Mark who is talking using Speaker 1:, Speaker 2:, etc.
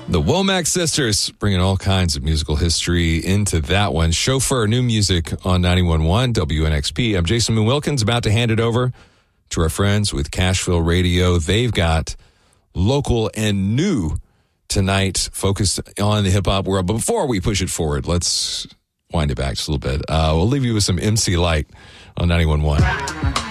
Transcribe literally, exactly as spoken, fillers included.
Speaker 1: The Womack Sisters, bringing all kinds of musical history into that one. Chauffeur, new music on ninety-one point one W N X P. I'm Jason Moon Wilkins, about to hand it over to our friends with Cashville Radio. They've got local and new tonight, focused on the hip-hop world. But before we push it forward, let's wind it back just a little bit. Uh, we'll leave you with some M C Lyte on ninety-one point one.